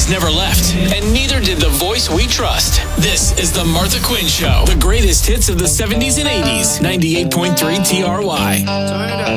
has never left, and neither did the voice we trust. This is The Martha Quinn Show. The greatest hits of the 70s and 80s. 98.3 TRY.